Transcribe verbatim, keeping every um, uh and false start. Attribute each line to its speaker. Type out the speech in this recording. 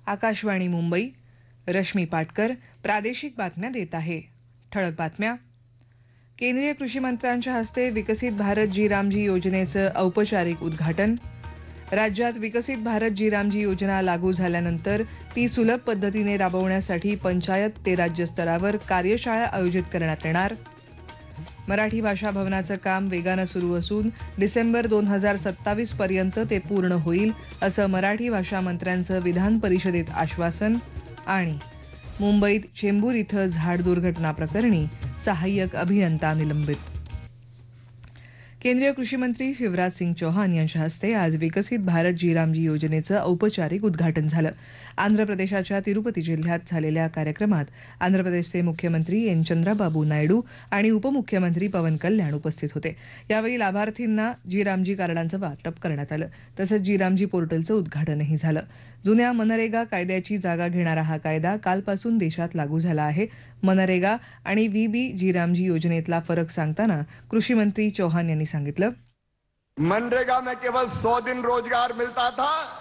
Speaker 1: आकाशवाणी मुंबई. रश्मी पाटकर प्रादेशिक बातम्या देत आहे. ठळक बातम्या. केंद्रीय कृषी मंत्र्यांच्या हस्ते विकसित भारत जी रामजी योजनेचं औपचारिक उद्घाटन. राज्यात विकसित भारत जी रामजी योजना लागू झाल्यानंतर ती सुलभ पद्धतीने राबवण्यासाठी पंचायत ते राज्य स्तरावर कार्यशाळा आयोजित करण्यात येणार. मराठी भाषा भवनाचं काम वेगानं सुरू असून डिसेंबर दोन हजार सत्तावीस पर्यंत ते पूर्ण होईल असं मराठी भाषा मंत्र्यांचं विधान परिषदेत आश्वासन. आणि मुंबईत चेंबूर इथं झाड दुर्घटना प्रकरणी सहाय्यक अभियंता निलंबित. केंद्रीय कृषी मंत्री शिवराज सिंग चौहान यांच्या हस्ते आज विकसित भारत जी रामजी योजनेचं औपचारिक उद्घाटन झालं. आंध्र प्रदेशाच्या तिरुपती जिल्ह्यात झालेल्या कार्यक्रमात आंध्र प्रदेशचे मुख्यमंत्री एन चंद्राबाबू नायडू आणि उपमुख्यमंत्री पवन कल्याण उपस्थित होते. यावेळी लाभार्थींना जी रामजी कार्डांचं वाटप करण्यात आलं. तसंच जी रामजी पोर्टलचं उद्घाटनही झालं. जुन्या मनरेगा कायद्याची जागा घेणारा हा कायदा कालपासून देशात लागू झाला आहे. मनरेगा आणि व्ही-बी जी रामजी योजनेतला फरक सांगताना कृषी मंत्री चौहान यांनी सांगितलं.
Speaker 2: मनरेगा में केवल सौ दिन रोजगार मिलता था.